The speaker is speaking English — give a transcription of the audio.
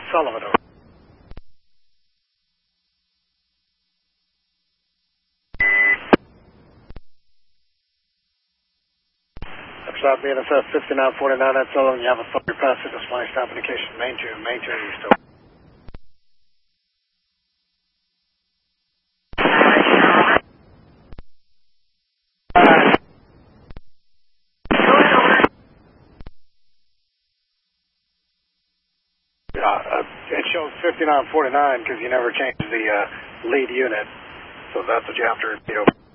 Sullivan, over. Stop BNSF 5949 at Sullivan. You have a fire pass signal flying stop indication. Main 2 east over. It shows 5949 because you never changed the lead unit, so that's what you have to repeat over.